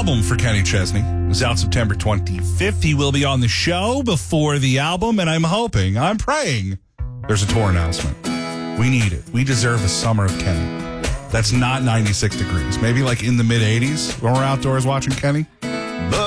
album for Kenny Chesney. It was out September 25th. He will be on the show before the album, and I'm praying there's a tour announcement. We need it. We deserve a summer of Kenny. That's not 96 degrees. Maybe like in the mid-80s when we're outdoors watching Kenny.